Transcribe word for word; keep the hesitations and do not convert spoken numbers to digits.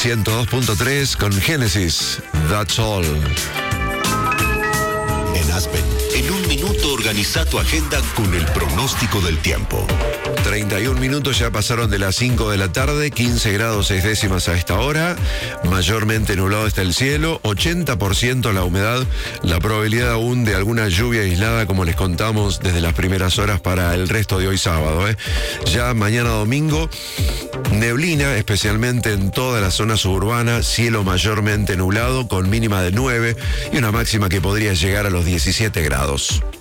ciento dos punto tres con Génesis, That's All. En Aspen, en un minuto organiza tu agenda con el pronóstico del tiempo. treinta y un minutos ya pasaron de las cinco de la tarde, quince grados seis décimas a esta hora, mayormente nublado está el cielo, ochenta por ciento la humedad, la probabilidad aún de alguna lluvia aislada, como les contamos desde las primeras horas para el resto de hoy sábado. ¿eh? Ya mañana domingo, neblina, especialmente en toda la zona suburbana, cielo mayormente nublado con mínima de nueve y una máxima que podría llegar a los diecisiete grados.